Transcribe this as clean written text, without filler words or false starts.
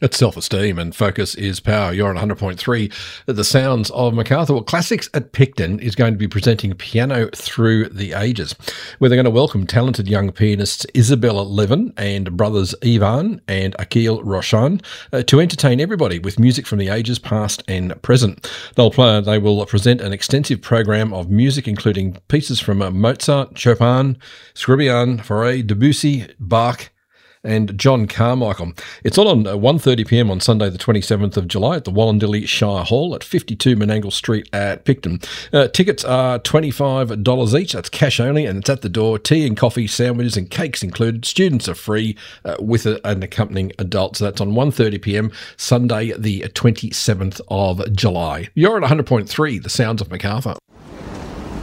It's self-esteem and focus is power. You're on 100.3. The Sounds of Macarthur. Well, Classics at Picton is going to be presenting Piano Through the Ages, where they're going to welcome talented young pianists Isabella Levin and brothers Ivan and Akil Roshan to entertain everybody with music from the ages past and present. They will present an extensive program of music, including pieces from Mozart, Chopin, Scriabin, Fauré, Debussy, Bach, and John Carmichael. It's all on 1:30 p.m. on Sunday the 27th of July at the Wallandilly Shire Hall at 52 Menangle Street at Picton. Tickets are $25 each. That's cash only, and it's at the door. Tea and coffee, sandwiches and cakes included. Students are free with an accompanying adult. So that's on 1:30 p.m. Sunday the 27th of July. You're at 100.3, The Sounds of Macarthur.